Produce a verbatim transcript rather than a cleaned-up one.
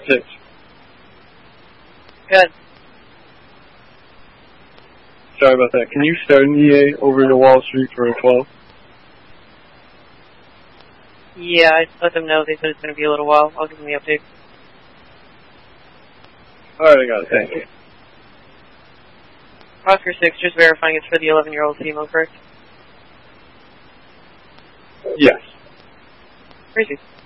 Six. Good. Sorry about that. Can you start an E A over to Wall Street for a twelve? Yeah, I let them know. They said it's going to be a little while. I'll give them the update. Alright, I got it. Thank you. Oscar six, just verifying it's for the eleven-year-old female, correct? Yes. Crazy.